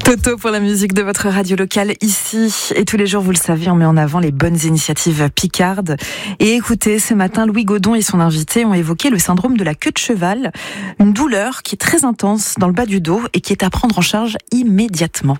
Toto pour la musique de votre radio locale ici. Et tous les jours, vous le savez, on met en avant les bonnes initiatives picardes. Et écoutez, ce matin, Louis Godon et son invité ont évoqué le syndrome de la queue de cheval, une douleur qui est très intense dans le bas du dos et qui est à prendre en charge immédiatement.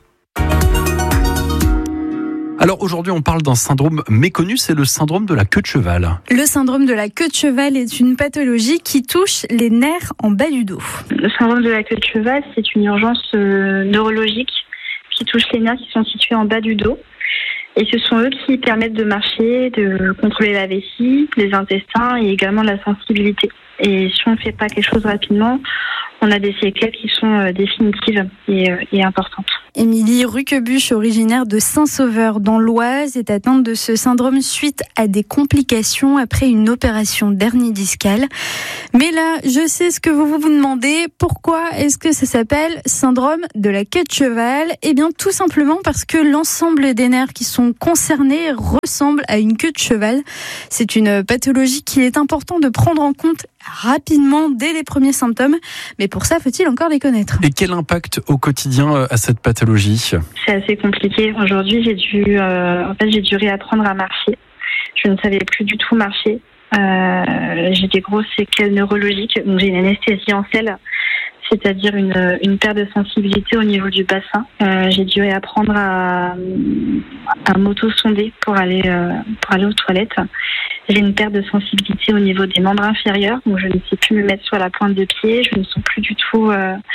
Alors aujourd'hui, on parle d'un syndrome méconnu, c'est le syndrome de la queue de cheval. Le syndrome de la queue de cheval est une pathologie qui touche les nerfs en bas du dos. Le syndrome de la queue de cheval, c'est une urgence neurologique qui touche les nerfs qui sont situés en bas du dos. Et ce sont eux qui permettent de marcher, de contrôler la vessie, les intestins et également la sensibilité. Et si on ne fait pas quelque chose rapidement, on a des séquelles qui sont définitives et importantes. Émilie Ruquebuche, originaire de Saint-Sauveur dans l'Oise, est atteinte de ce syndrome suite à des complications après une opération d'hernie discale. Mais là, je sais ce que vous vous demandez. Pourquoi est-ce que ça s'appelle syndrome de la queue de cheval ? Eh bien, tout simplement parce que l'ensemble des nerfs qui sont concernés ressemblent à une queue de cheval. C'est une pathologie qu'il est important de prendre en compte rapidement dès les premiers symptômes. Mais pour ça, faut-il encore les connaître ? Et quel impact au quotidien a cette pathologie ? C'est assez compliqué. Aujourd'hui, j'ai dû réapprendre à marcher. Je ne savais plus du tout marcher. J'ai des grosses séquelles neurologiques. Donc j'ai une anesthésie en selle, c'est-à-dire une perte de sensibilité au niveau du bassin. J'ai dû réapprendre à m'auto-sonder pour aller aux toilettes. J'ai une perte de sensibilité au niveau des membres inférieurs, donc je ne sais plus me mettre sur la pointe de pied. Je ne sens plus du tout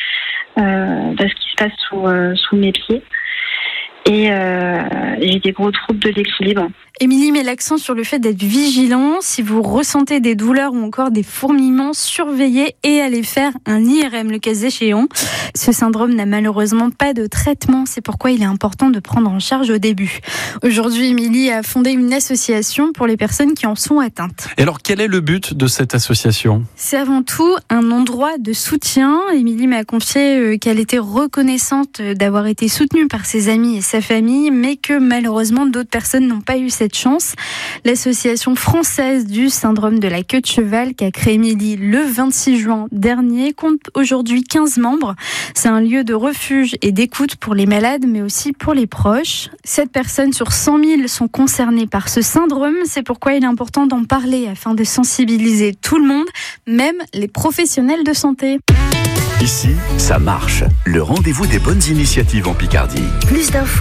ce qui se passe sous mes pieds. Et j'ai des gros troubles de l'équilibre. Émilie met l'accent sur le fait d'être vigilant. Si vous ressentez des douleurs ou encore des fourmillements, surveillez et allez faire un IRM le cas échéant. Ce syndrome n'a malheureusement pas de traitement. C'est pourquoi il est important de prendre en charge au début. Aujourd'hui, Émilie a fondé une association pour les personnes qui en sont atteintes. Et alors, quel est le but de cette association ? C'est avant tout un endroit de soutien. Émilie m'a confié qu'elle était reconnaissante d'avoir été soutenue par ses amis et sa famille, mais que malheureusement d'autres personnes n'ont pas eu cette chance. L'association française du syndrome de la queue de cheval qu'a créé Émilie le 26 juin dernier compte aujourd'hui 15 membres. C'est un lieu de refuge et d'écoute pour les malades, mais aussi pour les proches. 7 personnes sur 100 000 sont concernées par ce syndrome. C'est pourquoi il est important d'en parler afin de sensibiliser tout le monde, même les professionnels de santé. Ici, ça marche. Le rendez-vous des bonnes initiatives en Picardie. Plus d'infos